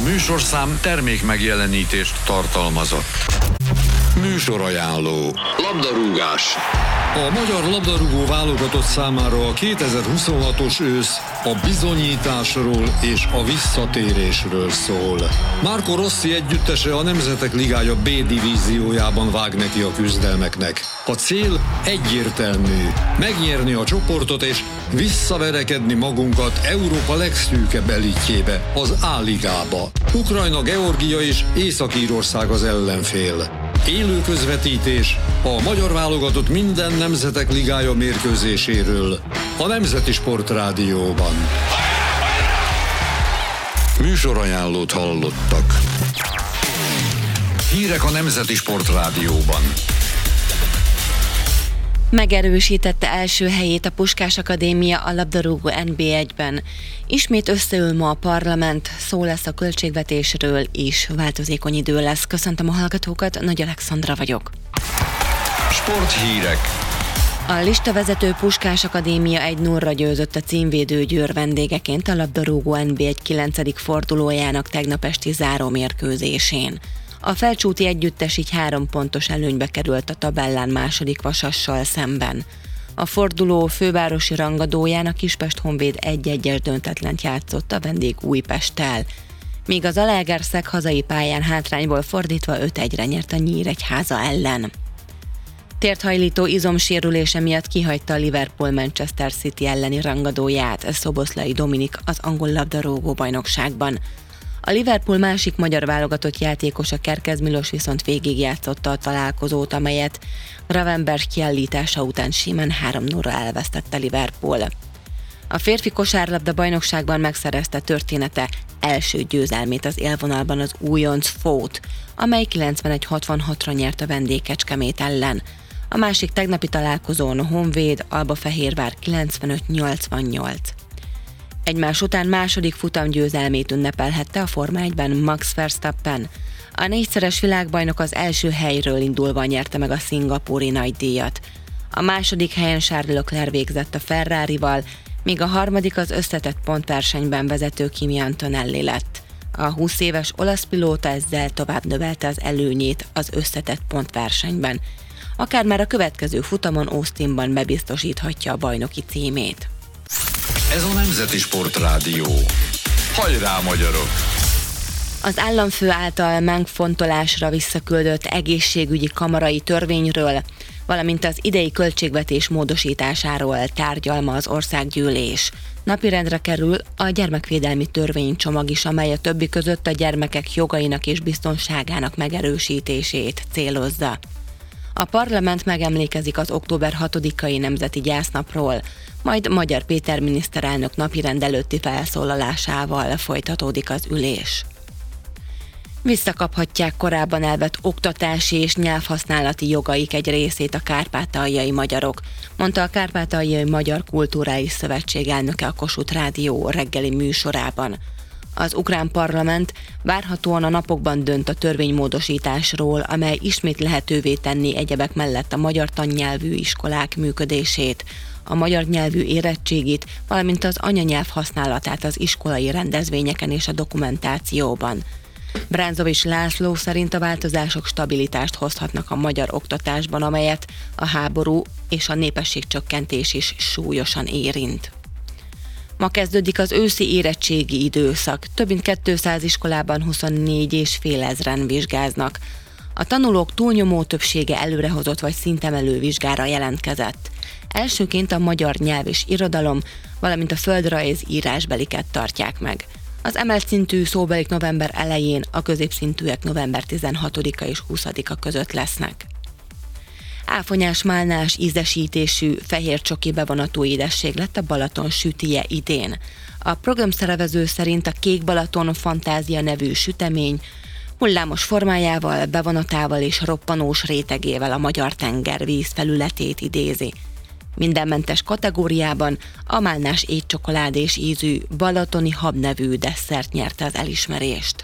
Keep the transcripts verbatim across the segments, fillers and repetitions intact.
műsorszám termék megjelenítést tartalmazott. Műsorajánló. Labdarúgás. A magyar labdarúgó válogatott számára a kétezer-huszonhatos ősz a bizonyításról és a visszatérésről szól. Marco Rossi együttese a Nemzetek Ligája B divíziójában vág neki a küzdelmeknek. A cél egyértelmű: megnyerni a csoportot és visszaverekedni magunkat Európa legszűkebb elitjébe, az A-ligába. Ukrajna, Georgia és Észak-Írország az ellenfél. Élő közvetítés a magyar válogatott minden Nemzetek Ligája mérkőzéséről a Nemzeti Sportrádióban. Műsorajánlót hallottak. Hírek a Nemzeti Sportrádióban. Megerősítette első helyét a Puskás Akadémia a labdarúgó en bé egyben. Ismét összeül ma a parlament, szó lesz a költségvetésről is, változékony idő lesz. Köszöntöm a hallgatókat, Nagy Alexandra vagyok. Sporthírek. A listavezető Puskás Akadémia egy nullra győzött a címvédő Győr vendégeként a labdarúgó en bé egy kilencedik fordulójának tegnap esti zárómérkőzésén. A felcsúti együttes így három pontos előnybe került a tabellán második Vasassal szemben. A forduló fővárosi rangadóján a Kispest Honvéd egy-egyes döntetlent játszott a vendég Újpesttel, míg az Zalaegerszeg hazai pályán hátrányból fordítva öt egyre nyert a Nyíregyháza ellen. Térthajlító izomsérülése miatt kihagyta a Liverpool Manchester City elleni rangadóját Szoboszlai Dominik az angol labdarúgó bajnokságban. A Liverpool másik magyar válogatott játékosa, Kerkez Milos viszont végigjátszotta a találkozót, amelyet Gravenberch kiállítása után símen három nullra elvesztette Liverpool. A férfi kosárlabda bajnokságban megszerezte története első győzelmét az élvonalban az újonc Fót, amely kilencvenegy hatvanhatra nyert a vendég Kecskemét ellen. A másik tegnapi találkozón a Honvéd Albafehérvár kilencvenöt nyolcvannyolc. Egymás után második futamgyőzelmét ünnepelhette a Forma egyben Max Verstappen. A négyszeres világbajnok az első helyről indulva nyerte meg a szingapúri nagydíjat. A második helyen Charles Leclerc végzett a Ferrarival, míg a harmadik az összetett pontversenyben vezető Kimi Antonelli lett. A húsz éves olasz pilóta ezzel tovább növelte az előnyét az összetett pontversenyben. Akár már a következő futamon Austinban bebiztosíthatja a bajnoki címét. Ez a Nemzeti Sportrádió. Hajrá, magyarok! Az államfő által megfontolásra visszaküldött egészségügyi kamarai törvényről, valamint az idei költségvetés módosításáról tárgyal ma az országgyűlés. Napirendre kerül a gyermekvédelmi törvénycsomag is, amely a többi között a gyermekek jogainak és biztonságának megerősítését célozza. A parlament megemlékezik az október hatodikai nemzeti gyásznapról, majd Magyar Péter miniszterelnök napirend előtti felszólalásával folytatódik az ülés. Visszakaphatják korábban elvett oktatási és nyelvhasználati jogaik egy részét a kárpátaljai magyarok, mondta a Kárpátaljai Magyar Kulturális Szövetség elnöke a Kossuth Rádió reggeli műsorában. Az ukrán parlament várhatóan a napokban dönt a törvénymódosításról, amely ismét lehetővé tenni egyebek mellett a magyar tannyelvű iskolák működését, a magyar nyelvű érettségit, valamint az anyanyelv használatát az iskolai rendezvényeken és a dokumentációban. Bránzovics László szerint a változások stabilitást hozhatnak a magyar oktatásban, amelyet a háború és a népességcsökkentés is súlyosan érint. Ma kezdődik az őszi érettségi időszak. Több mint kétszáz iskolában huszonnégy és fél ezren vizsgáznak. A tanulók túlnyomó többsége előrehozott vagy szintemelő vizsgára jelentkezett. Elsőként a magyar nyelv és irodalom, valamint a földrajz írásbeliket tartják meg. Az emelt szintű szóbelik november elején, a középszintűek november tizenhatodika és huszadika között lesznek. Áfonyás, málnás, ízesítésű, fehér csoki bevonatú édesség lett a Balaton sütije idén. A programszervező szerint a Kék Balaton Fantázia nevű sütemény hullámos formájával, bevonatával és roppanós rétegével a magyar tenger vízfelületét idézi. Mindenmentes kategóriában a málnás étcsokoládés ízű balatoni hab nevű desszert nyerte az elismerést.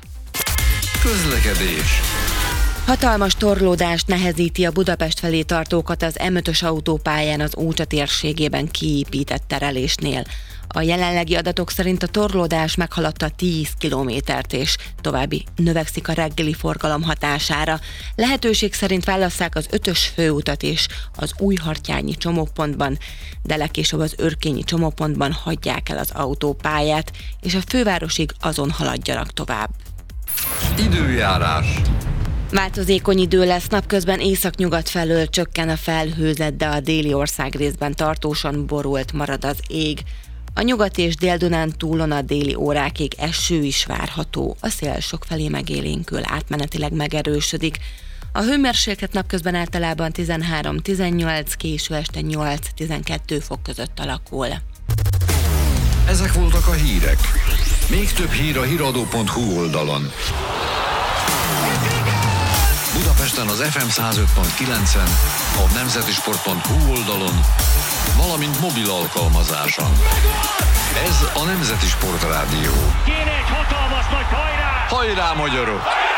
Közlekedés. Hatalmas torlódást nehezíti a Budapest felé tartókat az em ötös autópályán az Ócsa térségében kiépített terelésnél. A jelenlegi adatok szerint a torlódás meghaladta tíz kilométert, és további növekszik a reggeli forgalom hatására. Lehetőség szerint válasszák az ötös főutat és az Újhartyányi csomópontban, de legkésőbb az Örkényi csomópontban hagyják el az autópályát, és a fővárosig azon haladjanak tovább. Időjárás. Változékony idő lesz, napközben északnyugat felől csökken a felhőzet, de a déli ország részben tartósan borult marad az ég. A nyugat és Dél-Dunántúlon a déli órákig eső is várható, a szél sokfelé megélénkül, átmenetileg megerősödik. A hőmérséklet napközben általában tizenhárom-tizennyolc, késő este nyolc-tizenkettő fok között alakul. Ezek voltak a hírek. Még több hír a híradó pont hu oldalon. Budapesten az ef em száz öt pont kilencen, a nemzetisport pont hu oldalon, valamint mobil alkalmazáson. Ez a Nemzeti Sport Rádió. Kéne egy hatalmas nagy hajrá! Hajrá, magyarok!